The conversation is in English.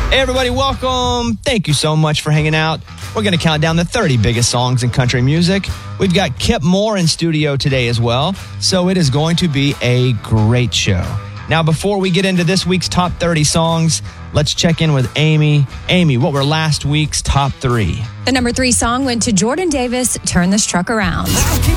Hey, everybody, welcome. Thank you so much for hanging out. We're going to count down the 30 biggest songs in country music. We've got Kip Moore in studio today as well, so it is going to be a great show. Now, before we get into this week's top 30 songs, let's check in with Amy. Amy, what were last week's top 3? The number 3 song went to Jordan Davis, Turn This Truck Around. I'll keep